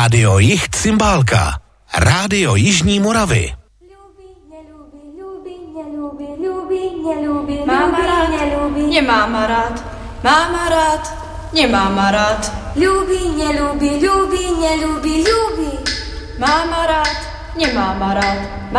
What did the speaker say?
Rádio Jih Cymbálka. Rádio Jižní Moravy. Máma rád, nemáma rád. Máma rád, nemáma rád. Ľúbi, nelúbi, ľúbi, nelúbi, ľúbi. Máma rád, nemáma rád.